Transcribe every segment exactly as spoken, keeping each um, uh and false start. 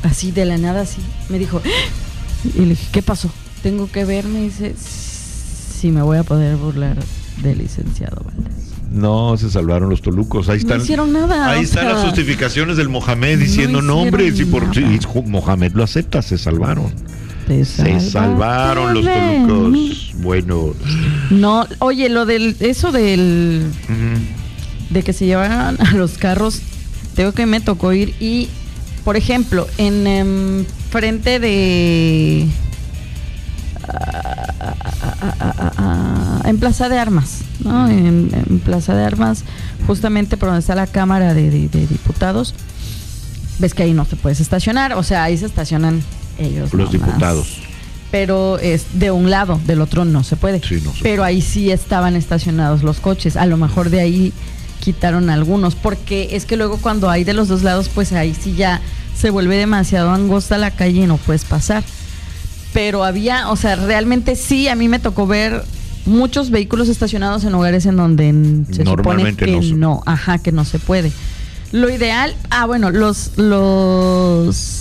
Así de la nada, así. Me dijo, ¡ah! Y le dije, ¿qué pasó? Tengo que verme. Y dice, si me voy a poder burlar del licenciado Valdés. No, se salvaron los tolucos. Ahí están. No hicieron nada. Ahí están sea, las justificaciones del Mohamed diciendo, no, no hombre, si por si Mohamed lo acepta, se salvaron. Se, se salvaron los tolucos. Bueno. No, oye, lo del, eso del, uh-huh. de que se llevaran a los carros, tengo que me tocó ir y, por ejemplo, en um, frente de, uh, uh, uh, uh, uh, en Plaza de Armas, ¿no? En, en Plaza de Armas, justamente por donde está la Cámara de, de, de Diputados, ves que ahí no te puedes estacionar, o sea, ahí se estacionan ellos los diputados, pero es de un lado, del otro no se puede. Sí, no se pero puede. Ahí sí estaban estacionados los coches, a lo mejor de ahí quitaron algunos, porque es que luego cuando hay de los dos lados, pues ahí sí ya se vuelve demasiado angosta la calle y no puedes pasar. Pero había, o sea, realmente sí, a mí me tocó ver muchos vehículos estacionados en lugares en donde se supone que no, se... no, ajá, que no se puede. Lo ideal, ah, bueno, los los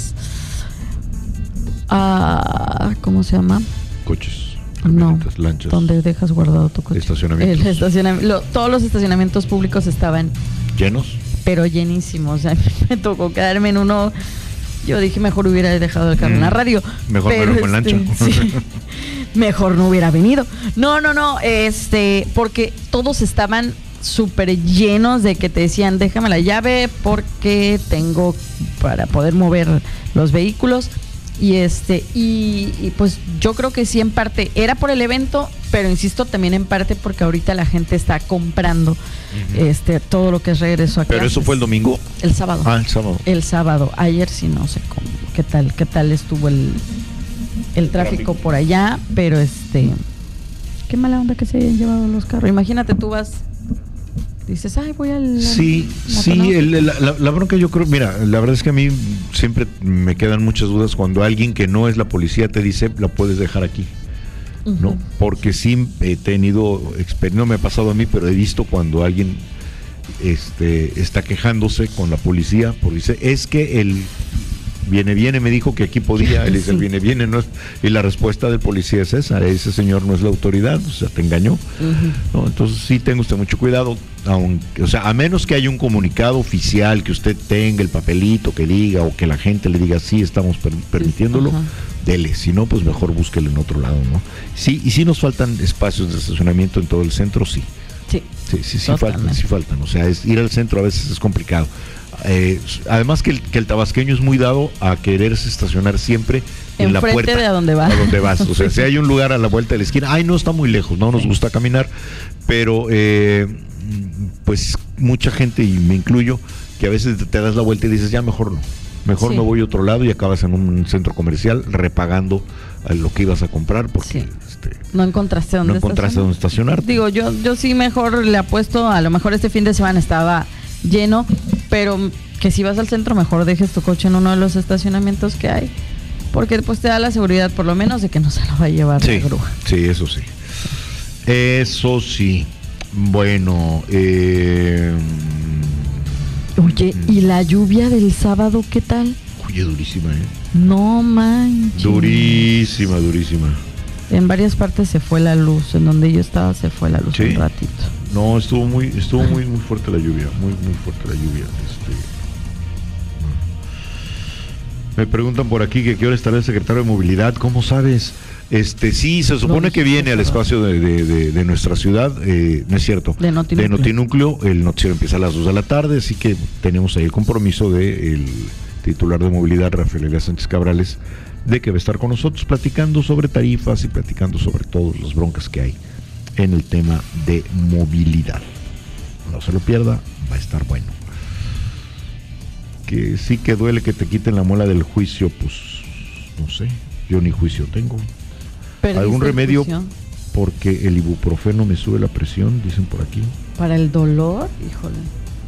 Ah, ¿cómo se llama? Coches, no, lanchas. Donde dejas guardado tu coche. Estacionamientos. El estacionamiento, lo, todos los estacionamientos públicos estaban llenos, pero llenísimos. O sea, me tocó quedarme en uno. Yo dije, mejor hubiera dejado el carro mm, en la radio. Mejor pero me lo en este, lancha. Sí, mejor no hubiera venido. No, no, no, este, porque todos estaban súper llenos de que te decían, déjame la llave porque tengo para poder mover los vehículos. Y este y, y pues yo creo que sí, en parte era por el evento, pero insisto también en parte porque ahorita la gente está comprando uh-huh. este todo lo que es regreso a clases. Pero eso fue el domingo. El sábado. Ah, el sábado. El sábado. Ayer sí no sé cómo, qué tal, qué tal estuvo el el tráfico por allá, pero este qué mala onda que se hayan llevado los carros. Imagínate, tú vas, dices, ay, voy al... Sí, sí, el, la, la, la bronca yo creo, mira, la verdad es que a mí siempre me quedan muchas dudas cuando alguien que no es la policía te dice, la puedes dejar aquí, uh-huh. ¿no? Porque sí he tenido, no me ha pasado a mí, pero he visto cuando alguien este, está quejándose con la policía, porque dice, es que el viene, viene, me dijo que aquí podía, él dice, el viene, viene, no es, y la respuesta del policía es esa, ese señor no es la autoridad, o sea, te engañó, uh-huh. ¿no? Entonces sí tenga usted mucho cuidado, aunque, o sea, a menos que haya un comunicado oficial, que usted tenga el papelito que diga, o que la gente le diga, sí, estamos per- permitiéndolo, uh-huh. dele, si no, pues mejor búsquelo en otro lado, ¿no? Sí, y sí nos faltan espacios de estacionamiento en todo el centro, sí. Sí, sí, sí, sí faltan, sí faltan, o sea, es, ir al centro a veces es complicado. Eh, además que el, que el tabasqueño es muy dado a quererse estacionar siempre en, en la puerta de a donde vas. A donde vas. O sea, si hay un lugar a la vuelta de la esquina, ay, no está muy lejos, no nos sí. gusta caminar, pero eh, pues mucha gente, y me incluyo, que a veces te, te das la vuelta y dices, ya mejor no, mejor sí. me voy a otro lado y acabas en un centro comercial repagando lo que ibas a comprar porque sí. este, no encontraste dónde no encontraste dónde estacionar. Digo, yo, yo sí mejor le apuesto, a lo mejor este fin de semana estaba lleno, pero que si vas al centro mejor dejes tu coche en uno de los estacionamientos que hay, porque pues te da la seguridad por lo menos de que no se lo va a llevar sí, la grúa. Sí, eso sí. Eso sí. Bueno, eh... oye, ¿y la lluvia del sábado qué tal? Oye, durísima, ¿eh? No manches. Durísima, durísima. En varias partes se fue la luz, en donde yo estaba se fue la luz ¿sí? un ratito. No, estuvo muy, estuvo muy, muy fuerte la lluvia, muy, muy fuerte la lluvia. Este, me preguntan por aquí que qué hora estará el secretario de Movilidad, ¿cómo sabes? Este, sí, se supone que viene al espacio de, de, de, de nuestra ciudad, eh, no es cierto, de Notinúcleo. de Notinúcleo, el noticiero empieza a las dos de la tarde, así que tenemos ahí el compromiso del titular de Movilidad, Rafael Elías Sánchez Cabrales, de que va a estar con nosotros platicando sobre tarifas y platicando sobre todas las broncas que hay en el tema de movilidad. No se lo pierda, va a estar bueno. Que sí que duele que te quiten la muela del juicio, pues no sé, yo ni juicio tengo. ¿Algún remedio? Porque el ibuprofeno me sube la presión, dicen por aquí. ¿Para el dolor? Híjole.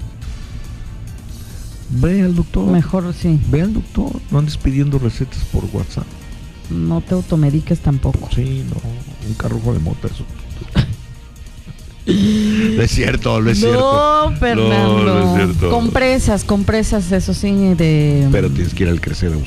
Ve al doctor. Mejor sí. Ve al doctor, no andes pidiendo recetas por WhatsApp. No te automediques tampoco. Sí, no, un carrujo de mota, eso. No es cierto, no es no, cierto. Fernando. No, no es cierto. Compresas, compresas, eso sí, de... Pero tienes que ir al crecer a